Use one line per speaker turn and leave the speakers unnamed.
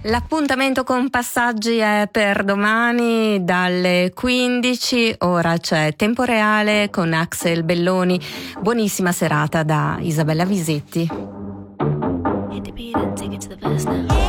L'appuntamento con Passaggi è per domani dalle 15, ora c'è Tempo Reale con Axel Belloni. Buonissima serata da Isabella Visetti.